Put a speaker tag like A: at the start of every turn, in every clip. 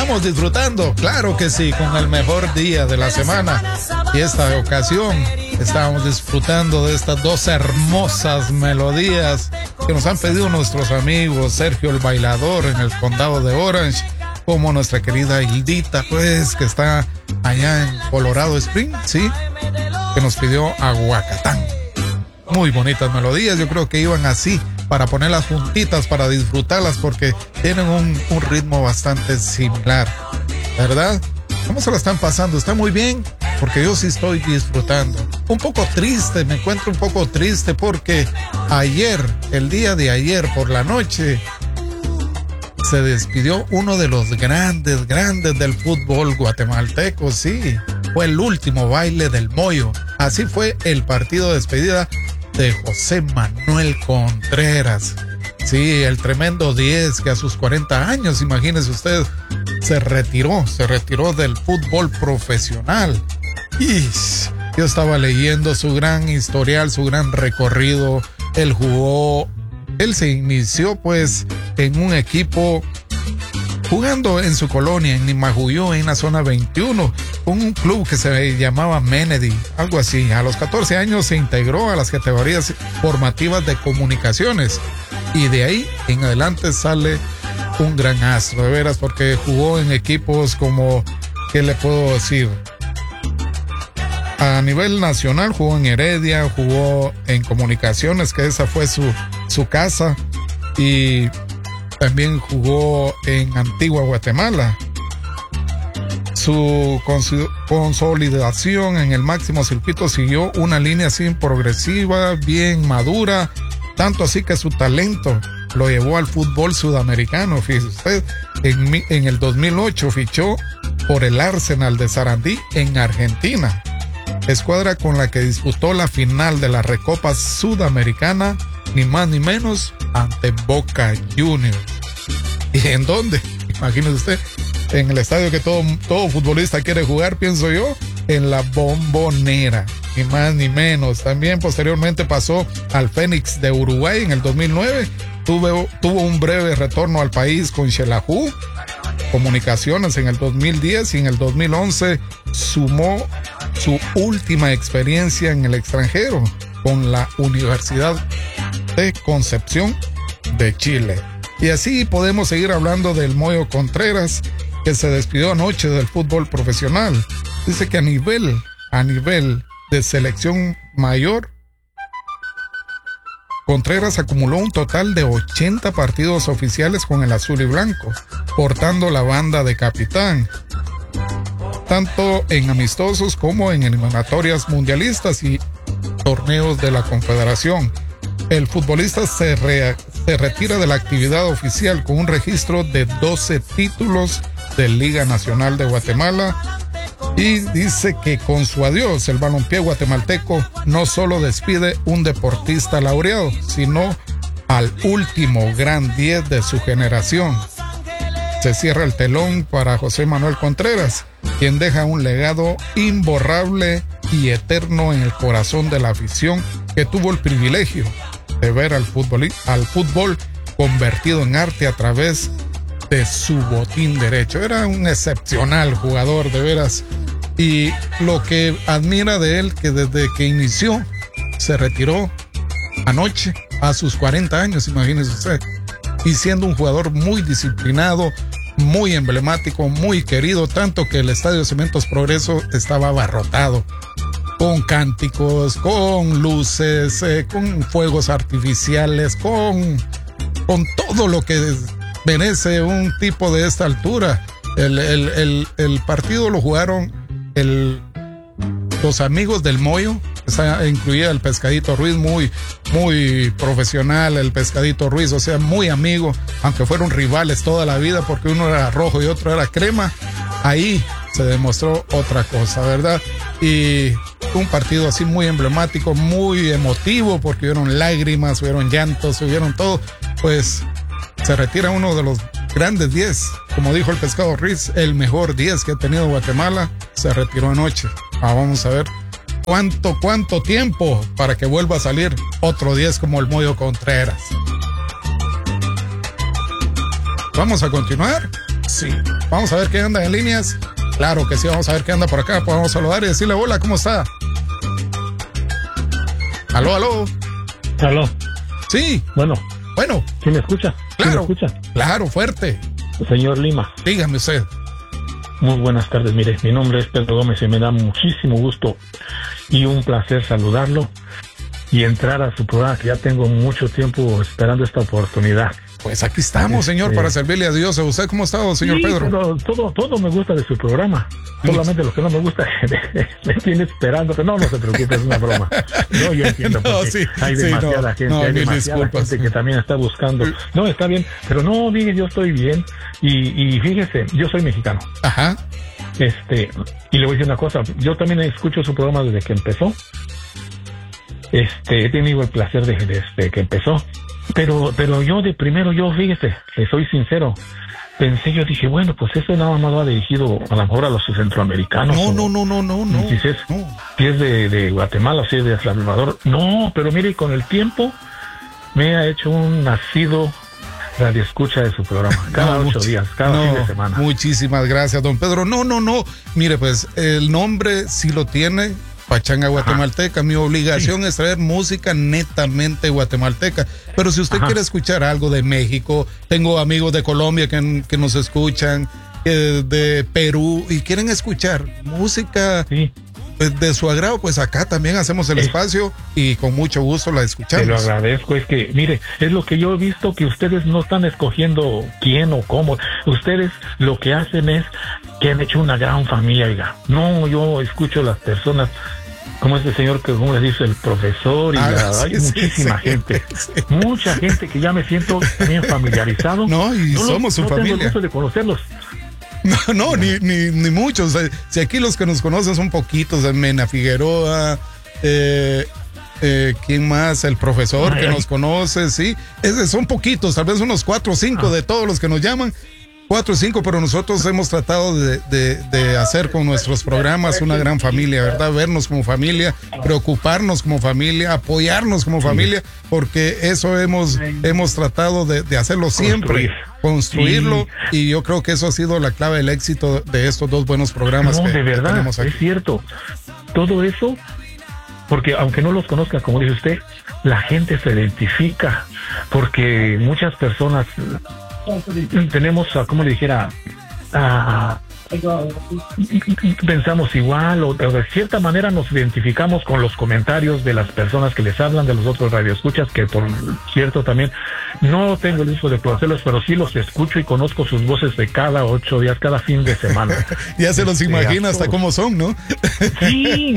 A: estamos disfrutando, claro que sí, con el mejor día de la semana. Y esta ocasión estábamos disfrutando de estas dos hermosas melodías que nos han pedido nuestros amigos Sergio el Bailador en el condado de Orange, como nuestra querida Hildita, pues, que está allá en Colorado Springs, sí, que nos pidió Aguacatán. Muy bonitas melodías, yo creo que iban así para ponerlas juntitas, para disfrutarlas, porque tienen un ritmo bastante similar, ¿verdad? ¿Cómo se la están pasando? ¿Está muy bien? Porque yo sí estoy disfrutando. Un poco triste, me encuentro un poco triste porque ayer, el día de ayer por la noche, se despidió uno de los grandes del fútbol guatemalteco, sí. Fue el último baile del Moyo. Así fue el partido de despedida de José Manuel Contreras. Sí, el tremendo 10 que a sus 40 años, imagínese usted, se retiró del fútbol profesional. Y yo estaba leyendo su gran historial, su gran recorrido. Él se inició pues en un equipo jugando en su colonia, en Nimajuyó, en la zona 21, con un club que se llamaba Menedy, algo así. A los 14 años se integró a las categorías formativas de comunicaciones y de ahí en adelante sale un gran astro, de veras, porque jugó en equipos como, ¿qué le puedo decir? A nivel nacional jugó en Heredia, jugó en comunicaciones, que esa fue su casa, y también jugó en Antigua Guatemala. Su consolidación en el máximo circuito siguió una línea así progresiva, bien madura, tanto así que su talento lo llevó al fútbol sudamericano. Fíjese usted, en el 2008 fichó por el Arsenal de Sarandí en Argentina, escuadra con la que disputó la final de la Recopa Sudamericana, ni más ni menos, ante Boca Juniors. ¿Y en dónde? Imagínese usted, en el estadio que todo futbolista quiere jugar, pienso yo, en la Bombonera, ni más ni menos. También posteriormente pasó al Fénix de Uruguay en el 2009, tuvo un breve retorno al país con Xelajú Comunicaciones en el 2010, y en el 2011 sumó su última experiencia en el extranjero con la Universidad de Concepción de Chile. Y así podemos seguir hablando del Moyo Contreras, que se despidió anoche del fútbol profesional. Dice que a nivel de selección mayor, Contreras acumuló un total de 80 partidos oficiales con el azul y blanco, portando la banda de capitán, tanto en amistosos como en eliminatorias mundialistas y torneos de la Confederación. El futbolista se retira de la actividad oficial con un registro de 12 títulos de Liga Nacional de Guatemala, y dice que con su adiós el balompié guatemalteco no solo despide un deportista laureado, sino al último gran 10 de su generación. Se cierra el telón para José Manuel Contreras, quien deja un legado imborrable y eterno en el corazón de la afición que tuvo el privilegio de ver al fútbol convertido en arte a través de su botín derecho. Era un excepcional jugador, de veras. Y lo que admira de él, que desde que inició, se retiró anoche a sus 40 años, imagínese usted, y siendo un jugador muy disciplinado, muy emblemático, muy querido, tanto que el Estadio Cementos Progreso estaba abarrotado, con cánticos, con luces, con fuegos artificiales, con todo lo que merece un tipo de esta altura. El partido lo jugaron los amigos del Moyo, incluía el Pescadito Ruiz, muy profesional el Pescadito Ruiz, o sea, muy amigo, aunque fueron rivales toda la vida porque uno era rojo y otro era crema. Ahí se demostró otra cosa, ¿verdad? Y un partido así muy emblemático, muy emotivo, porque hubieron lágrimas, hubieron llantos, hubieron todo. Pues se retira uno de los grandes 10, como dijo el Pescado Ruiz, el mejor 10 que ha tenido Guatemala, se retiró anoche. Vamos a ver cuánto tiempo para que vuelva a salir otro 10 como el Moyo Contreras. ¿Vamos a continuar? Sí. Vamos a ver qué anda en líneas. Claro que sí, vamos a ver qué anda por acá. Podemos saludar y decirle hola, ¿cómo está? Aló, aló.
B: Aló.
A: Sí.
B: Bueno.
A: ¿Sí
B: me escucha?
A: Claro.
B: ¿Sí me escucha?
A: Claro, fuerte.
B: Señor Lima.
A: Dígame usted.
B: Muy buenas tardes. Mire, mi nombre es Pedro Gómez y me da muchísimo gusto y un placer saludarlo y entrar a su programa, que ya tengo mucho tiempo esperando esta oportunidad.
A: Pues aquí estamos, señor, para servirle a Dios. ¿Usted cómo está, señor Pedro?
B: Todo me gusta de su programa. Solamente lo que no me gusta me tiene esperando. Pero no se preocupe, es una broma. No, yo entiendo. Hay demasiada gente, hay demasiada gente que también está buscando. No, está bien, pero no, mire, yo estoy bien. Y fíjese, yo soy mexicano.
A: Ajá.
B: Y le voy a decir una cosa. Yo también escucho su programa desde que empezó. He tenido el placer de que empezó. Pero yo fíjese, le soy sincero, yo dije, bueno, pues eso nada más va dirigido a lo mejor a los centroamericanos.
A: No.
B: Si es de Guatemala, si es de El Salvador. No, pero mire, con el tiempo me ha hecho un nacido radioescucha de su programa. Cada 8 días, cada fin de semana.
A: Muchísimas gracias, don Pedro. No. Mire, pues el nombre sí lo tiene. Pachanga guatemalteca. Mi obligación es traer música netamente guatemalteca. Pero si usted quiere escuchar algo de México, tengo amigos de Colombia que nos escuchan, de Perú, y quieren escuchar música de su agrado, pues acá también hacemos el espacio y con mucho gusto la escuchamos.
B: Te lo agradezco. Es que, mire, es lo que yo he visto, que ustedes no están escogiendo quién o cómo. Ustedes lo que hacen es que han hecho una gran familia, oiga. No, yo escucho a las personas como este señor que, como les dice, el profesor, y hay muchísima gente. Mucha gente que ya me siento bien familiarizado.
A: Somos su familia.
B: Tengo el gusto de conocerlos.
A: Ni muchos. Si aquí los que nos conocen son poquitos, Mena Figueroa, ¿quién más? El profesor que nos conoce, sí. Son poquitos, tal vez unos 4 o 5 de todos los que nos llaman. 4 o 5, pero nosotros hemos tratado de hacer con nuestros programas una gran familia, ¿verdad? Vernos como familia, preocuparnos como familia, apoyarnos como familia, porque eso hemos tratado de hacerlo siempre, construirlo, y yo creo que eso ha sido la clave del éxito de estos 2 buenos programas.
B: De verdad, tenemos aquí. Es cierto. Todo eso, porque aunque no los conozca, como dice usted, la gente se identifica, porque muchas personas tenemos, como le dijera, pensamos igual, o de cierta manera nos identificamos con los comentarios de las personas que les hablan, de los otros radioescuchas, que por cierto también no tengo el gusto de conocerlos, pero sí los escucho y conozco sus voces de cada 8 días, cada fin de semana.
A: Ya se los imagina hasta cómo son, ¿no?
B: Sí,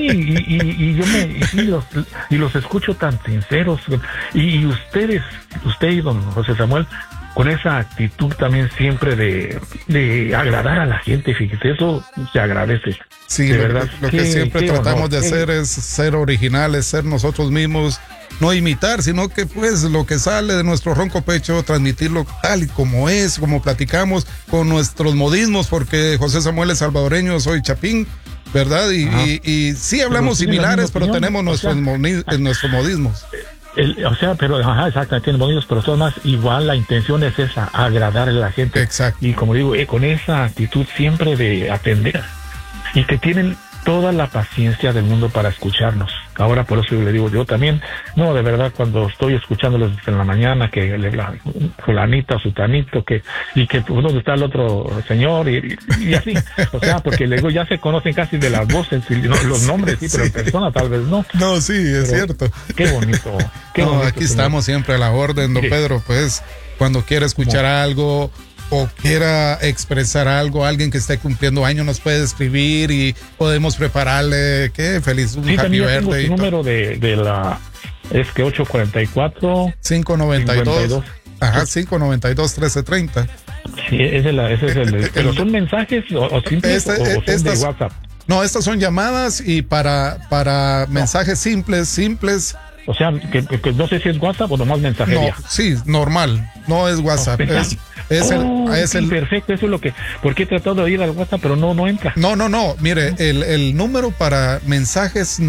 B: y los escucho tan sinceros, y usted y don José Samuel, con esa actitud también siempre de agradar a la gente, fíjese, eso se agradece.
A: Sí, de verdad. Lo que siempre tratamos de hacer es ser originales, ser nosotros mismos, no imitar, sino que pues lo que sale de nuestro ronco pecho, transmitirlo tal y como es, como platicamos, con nuestros modismos, porque José Samuel es salvadoreño, soy chapín, ¿verdad? Y sí hablamos similares, pero tenemos nuestros modismos.
B: Exacto, tienen bonitos, pero son más igual. La intención es esa, agradar a la gente.
A: Exacto.
B: Y como digo, con esa actitud siempre de atender, y que tienen toda la paciencia del mundo para escucharnos. Ahora por eso le digo, yo también, de verdad, cuando estoy escuchándolos en la mañana, que la fulanita, sutanito, y que dónde está el otro señor, y así, porque luego ya se conocen casi de las voces y los nombres, pero en persona tal vez no.
A: No, sí, es cierto.
B: Qué bonito.
A: Aquí estamos siempre a la orden, don Pedro, pues, cuando quiera escuchar algo o quiera expresar algo, alguien que esté cumpliendo años nos puede escribir y podemos prepararle, feliz, un happy birthday.
B: Sí, número de la, es que 844
A: 592 592-1330.
B: Sí, ese es el pero son mensajes o simples o son de WhatsApp.
A: No, estas son llamadas, y para mensajes simples.
B: O sea, que no sé si es WhatsApp o nomás mensajería.
A: No, sí, normal, no es WhatsApp, es el
B: perfecto, eso es lo que, porque he tratado de ir al WhatsApp, pero no entra.
A: No, mire, el número para mensajes